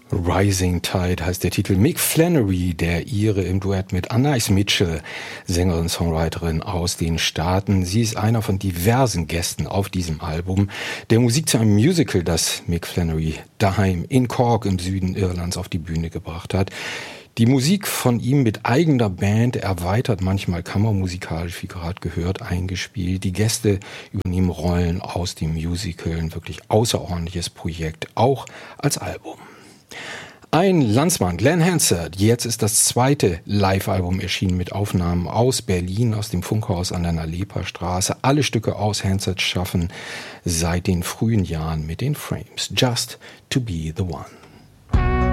Rising Tide heißt der Titel. Mick Flannery, der Ire im Duett mit Anais Mitchell, Sängerin, Songwriterin aus den Staaten. Sie ist einer von diversen Gästen auf diesem Album, der Musik zu einem Musical, das Mick Flannery daheim in Cork im Süden Irlands auf die Bühne gebracht hat. Die Musik von ihm mit eigener Band erweitert, manchmal kammermusikalisch, wie gerade gehört, eingespielt. Die Gäste übernehmen Rollen aus dem Musical. Ein wirklich außerordentliches Projekt, auch als Album. Ein Landsmann, Glenn Hansard. Jetzt ist das zweite Live-Album erschienen mit Aufnahmen aus Berlin, aus dem Funkhaus an der Nalepa-Straße. Alle Stücke aus Hansards Schaffen seit den frühen Jahren mit den Frames. Just to be the one.